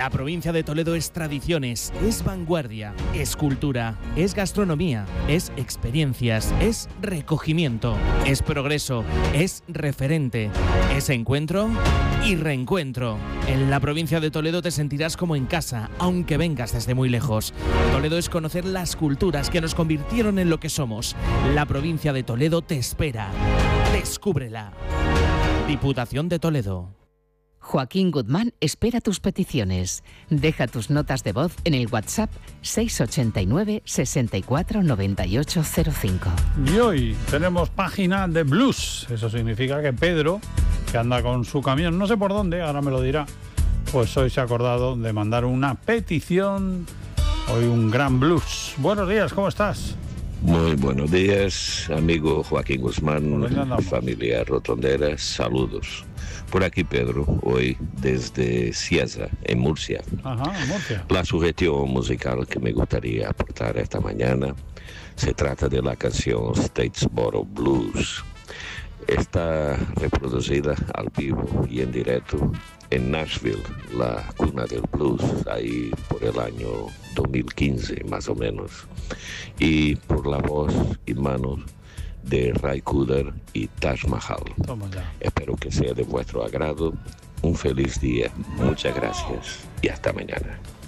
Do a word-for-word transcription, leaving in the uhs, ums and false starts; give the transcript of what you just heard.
La provincia de Toledo es tradiciones, es vanguardia, es cultura, es gastronomía, es experiencias, es recogimiento, es progreso, es referente, es encuentro y reencuentro. En la provincia de Toledo te sentirás como en casa, aunque vengas desde muy lejos. Toledo es conocer las culturas que nos convirtieron en lo que somos. La provincia de Toledo te espera. Descúbrela. Diputación de Toledo. Joaquín Guzmán espera tus peticiones. Deja tus notas de voz en el WhatsApp seis ochenta y nueve, sesenta y cuatro, noventa y ocho cero cinco. Y hoy tenemos página de blues. Eso significa que Pedro, que anda con su camión, no sé por dónde, ahora me lo dirá, pues hoy se ha acordado de mandar una petición. Hoy un gran blues. Buenos días, ¿cómo estás? Muy buenos días, amigo Joaquín Guzmán, familia Rotondera, saludos. Por aquí Pedro, hoy desde Cieza, en Murcia. Ajá, Murcia. La sugestión musical que me gustaría aportar esta mañana se trata de la canción Statesboro Blues. Está reproducida al vivo y en directo en Nashville, la cuna del blues, ahí por el año dos mil quince más o menos, y por la voz y manos de Ray Cooder y Taj Mahal. Espero que sea de vuestro agrado. Un feliz día, muchas gracias y hasta mañana.